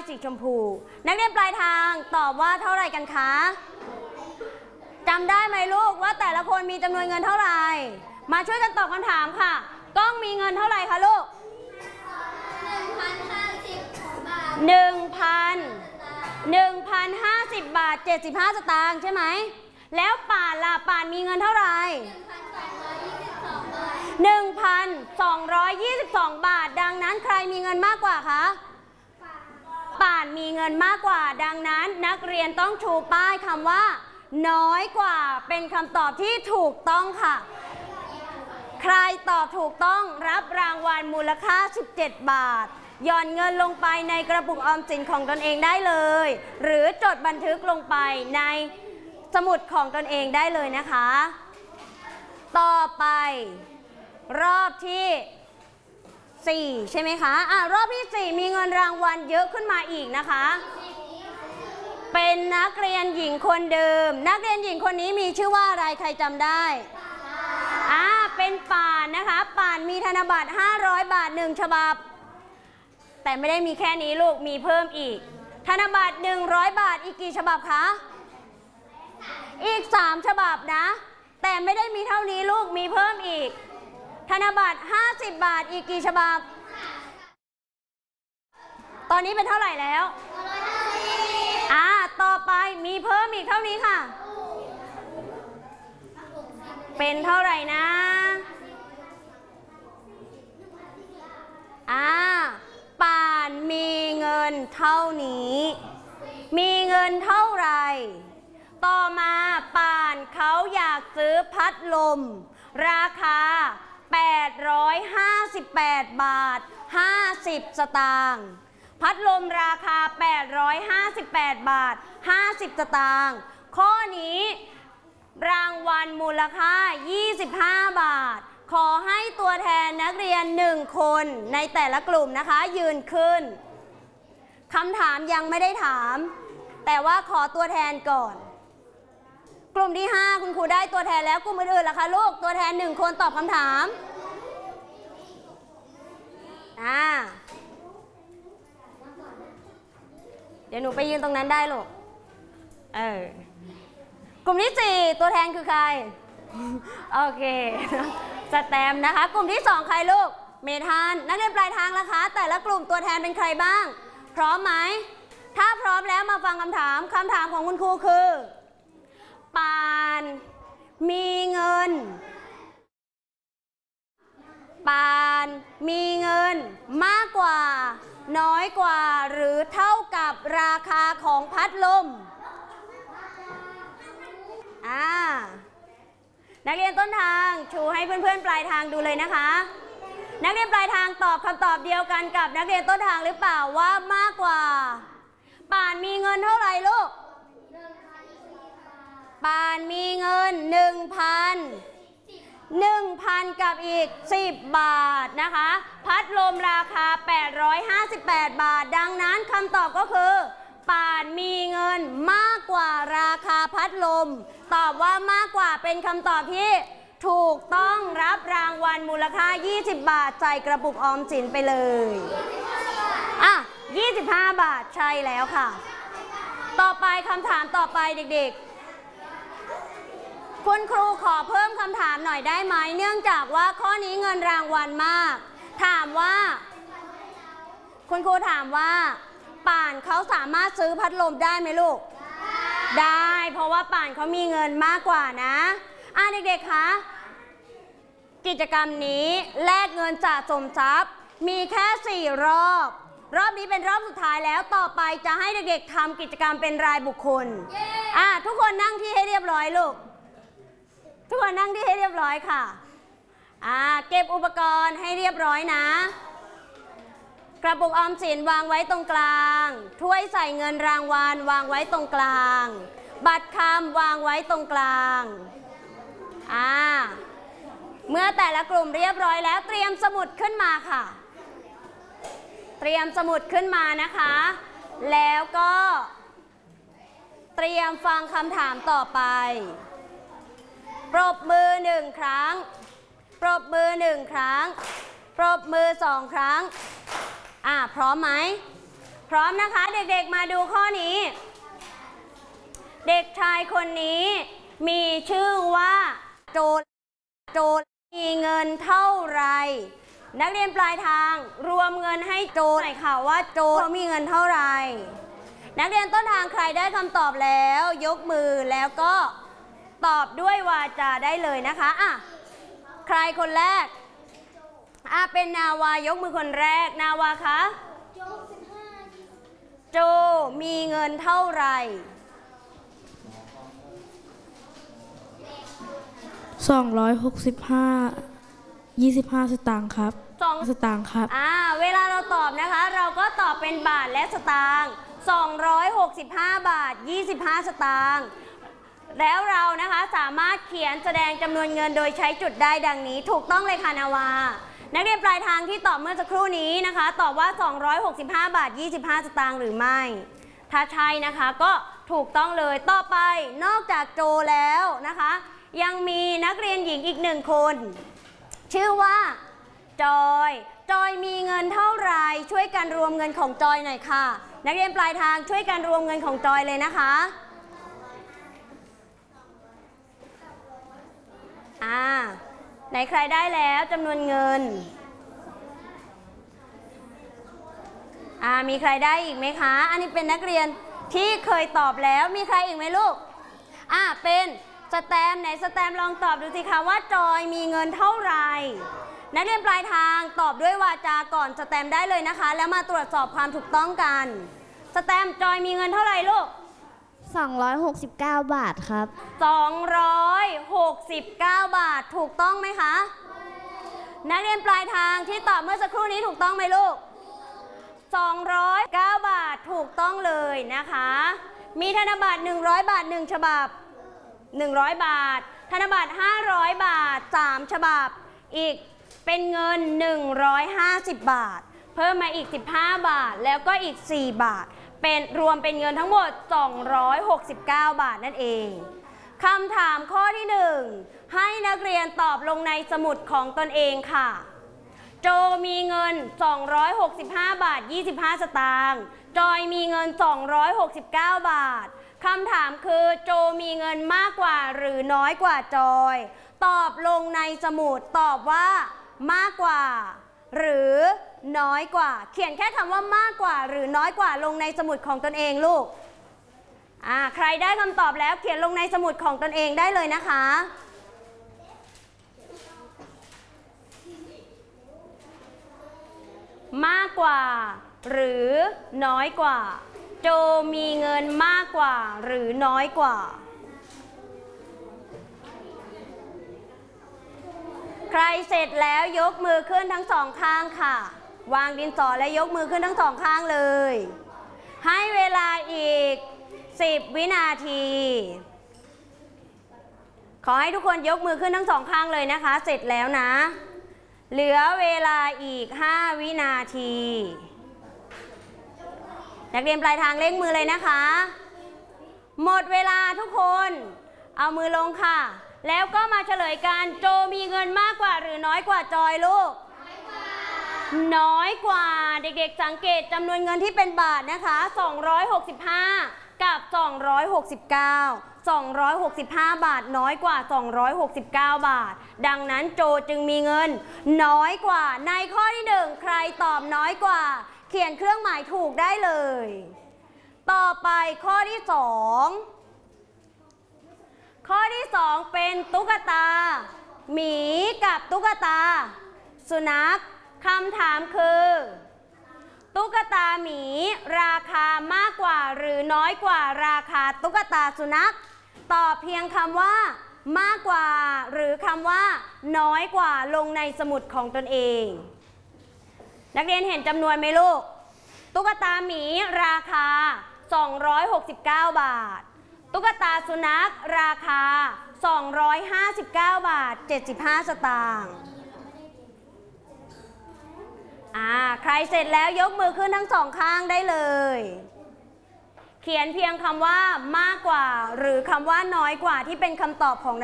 สีชมพูนักเรียนปลายทางตอบว่าเท่าไหร่กันคะจำได้ไหมลูกว่าแต่ละคนมีจำนวนเงินเท่าไหร่มาช่วยกันตอบคำถามค่ะก้องมีเงินเท่าไหร่คะลูก 1,050 บาท 75 สตางค์ใช่ไหมแล้วป่านล่ะป่านมีเงินเท่าไหร่ 1,222 บาทดังนั้นใครมีเงินมากกว่าคะป่านมีเงินมากกว่าดังนั้นนักเรียนต้องชูป้ายคำว่าน้อยกว่าเป็นคำตอบที่ถูกต้องค่ะใครตอบถูกต้องรับรางวัลมูลค่า17 บาทหย่อนเงินลงไปในกระปุกออมสินของตนเองได้เลยหรือจดบันทึกลงไปในสมุดของตนเองได้เลยนะคะต่อไปรอบที่4ใช่ไหมคะรอบที่4มีเงินรางวัลเยอะขึ้นมาอีกนะคะเป็นนักเรียนหญิงคนเดิมนักเรียนหญิงคนนี้มีชื่อว่าอะไรใครจำได้เป็นป่านนะคะป่านมีธนบัตร500 บาท1ฉบับแต่ไม่ได้มีแค่นี้ลูกมีเพิ่มอีกธนบัตร100 บาทอีกกี่ฉบับคะอีก3ฉบับนะแต่ไม่ได้มีเท่านี้ลูกมีเพิ่มอีกธนบัตร50 บาทอีกกี่ฉบับตอนนี้เป็นเท่าไหร่แล้วต่อไปมีเพิ่มอีกเท่านี้ค่ะเป็นเท่าไหร่นะป่านมีเงินเท่านี้มีเงินเท่าไหร่ต่อมาป่านเขาอยากซื้อพัดลมราคา858 บาท50 สตางค์พัดลมราคา858 บาท50 สตางค์ข้อนี้รางวัลมูลค่า25 บาทขอให้ตัวแทนนักเรียน1 คนในแต่ละกลุ่มนะคะยืนขึ้นคำถามยังไม่ได้ถามแต่ว่าขอตัวแทนก่อนกลุ่มที่5คุณครูได้ตัวแทนแล้วกลุ่มอื่นๆล่ะคะลูกตัวแทน1 คนตอบคำถามเดี๋ยวหนูไปยืนตรงนั้นได้ลูกกลุ่มที่4ตัวแทนคือใครโอเคสแตมนะคะกลุ่มที่2ใครลูกเมธานนักเรียนปลายทางล่ะคะแต่ละกลุ่มตัวแทนเป็นใครบ้างพร้อมไหมถ้าพร้อมแล้วมาฟังคำถามของคุณครูคือป่านมีเงินมากกว่าน้อยกว่าหรือเท่ากับราคาของพัดลมนักเรียนต้นทางชูให้เพื่อนๆปลายทางดูเลยนะคะนักเรียนปลายทางตอบคำตอบเดียวกันกับนักเรียนต้นทางหรือเปล่าว่ามากกว่าป่านมีเงินเท่าไหร่ลูกป่านมีเงิน 1,000 กับอีก10 บาทนะคะพัดลมราคา858 บาทดังนั้นคำตอบก็คือป่านมีเงินมากกว่าราคาพัดลมตอบว่ามากกว่าเป็นคำตอบที่ถูกต้องรับรางวัลมูลค่า20 บาทใส่กระปุกออมสินไปเลย25 บาทใช่แล้วค่ะต่อไปคำถามต่อไปเด็กๆคุณครูขอเพิ่มคำถามหน่อยได้ไหมเนื่องจากว่าข้อนี้เงินรางวัลมากคุณครูถามว่าป่านเขาสามารถซื้อพัดลมได้ไหมลูกได้เพราะว่าป่านเขามีเงินมากกว่านะเด็กๆคะกิจกรรมนี้แลกเงินสะสมทรัพย์มีแค่4 รอบนี้เป็นรอบสุดท้ายแล้วต่อไปจะให้เด็กๆทำกิจกรรมเป็นรายบุคคลทุกคนนั่งที่ให้เรียบร้อยลูกทุกคนนั่งที่ให้เรียบร้อยค่ะเก็บอุปกรณ์ให้เรียบร้อยนะกระปุกออมสินวางไว้ตรงกลางถ้วยใส่เงินรางวัลวางไว้ตรงกลางบัตรคำวางไว้ตรงกลางเมื่อแต่ละกลุ่มเรียบร้อยแล้วเตรียมสมุดขึ้นมาค่ะเตรียมสมุดขึ้นมานะคะแล้วก็เตรียมฟังคำถามต่อไปปรบมือ1 ครั้งปรบมือ1 ครั้งปรบมือ2 ครั้งพร้อมไหมพร้อมนะคะเด็กๆมาดูข้อนี้เด็กชายคนนี้มีชื่อว่าโจมีเงินเท่าไหร่นักเรียนปลายทางรวมเงินให้โจหน่อยค่ะว่าโจเขามีเงินเท่าไหร่นักเรียนต้นทางใครได้คำตอบแล้วยกมือแล้วก็ตอบด้วยวาจาได้เลยนะคะอ่ะใครคนแรกเป็นนาวายกมือคนแรกนาวาคะโจมีเงินเท่าไหร่ 265 25 สตางค์ครับ2 สตางค์ครับเวลาเราตอบนะคะเราก็ตอบเป็นบาทและสตางค์265 บาท 25 สตางค์แล้วเรานะคะสามารถเขียนแสดงจำนวนเงินโดยใช้จุดได้ดังนี้ถูกต้องเลยค่ะนาวานักเรียนปลายทางที่ตอบเมื่อสักครู่นี้นะคะตอบว่า265 บาท 25 สตางค์หรือไม่ถ้าใช่นะคะก็ถูกต้องเลยต่อไปนอกจากโจแล้วนะคะยังมีนักเรียนหญิงอีก1 คนชื่อว่าจอยมีเงินเท่าไหร่ช่วยกันรวมเงินของจอยหน่อยค่ะนักเรียนปลายทางช่วยกันรวมเงินของจอยเลยนะคะไหนใครได้แล้วจำนวนเงินมีใครได้อีกไหมคะอันนี้เป็นนักเรียนที่เคยตอบแล้วมีใครอีกไหมลูกเป็นสแตมไหนสแตมลองตอบดูสิคะว่าจอยมีเงินเท่าไหร่นักเรียนปลายทางตอบด้วยวาจาก่อนสแตมได้เลยนะคะแล้วมาตรวจสอบความถูกต้องกันสแตมจอยมีเงินเท่าไหร่ลูก 269 บาทครับ 269 บาทถูกต้องไหมคะนักเรียนปลายทางที่ตอบเมื่อสักครู่นี้ถูกต้องไหมลูก209 บาทถูกต้องเลยนะคะมีธนบัตร100 บาท1 ฉบับ100 บาทธนบัตร500 บาท3 ฉบับอีกเป็นเงิน150 บาทเพิ่มมาอีก15 บาทแล้วก็อีก4 บาทเป็นรวมเป็นเงินทั้งหมด269 บาทนั่นเองคำถามข้อที่1ให้นักเรียนตอบลงในสมุดของตนเองค่ะโจมีเงิน265 บาท 25 สตางค์จอยมีเงิน269 บาทคำถามคือโจมีเงินมากกว่าหรือน้อยกว่าจอยตอบลงในสมุดตอบว่ามากกว่าหรือน้อยกว่าเขียนแค่คำว่ามากกว่าหรือน้อยกว่าลงในสมุดของตนเองลูกใครได้คำตอบแล้วเขียนลงในสมุดของตนเองได้เลยนะคะมากกว่าหรือน้อยกว่าโจมีเงินมากกว่าหรือน้อยกว่าใครเสร็จแล้วยกมือขึ้นทั้งสองข้างค่ะวางดินสอและยกมือขึ้นทั้งสองข้างเลยให้เวลาอีก10 วินาทีขอให้ทุกคนยกมือขึ้นทั้งสองข้างเลยนะคะเสร็จแล้วนะเหลือเวลาอีก5 วินาทีนักเรียนปลายทางเร่งมือเลยนะคะหมดเวลาทุกคนเอามือลงค่ะแล้วก็มาเฉลยกันโจมีเงินมากกว่าหรือน้อยกว่าจอยลูกน้อยกว่าเด็กๆสังเกตจำนวนเงินที่เป็นบาทนะคะ265กับ265 บาทน้อยกว่า269 บาทดังนั้นโจจึงมีเงินน้อยกว่าในข้อที่1ใครตอบน้อยกว่าเขียนเครื่องหมายถูกได้เลยต่อไปข้อที่2เป็นตุ๊กตาหมีกับตุ๊กตาสุนัขคำถามคือตุ๊กตาหมีราคามากกว่าหรือน้อยกว่าราคาตุ๊กตาสุนัขตอบเพียงคำว่ามากกว่าหรือคำว่าน้อยกว่าลงในสมุดของตนเองนักเรียนเห็นจำนวนไหมลูกตุ๊กตาหมีราคา269 บาทตุ๊กตาสุนัขราคา259 บาท 75 สตางค์ใครเสร็จแล้วยกมือขึ้นทั้งสองข้างได้เลยเขียนเพียงคำว่ามากกว่าหรือคำว่าน้อยกว่าที่เป็นคำตอบของ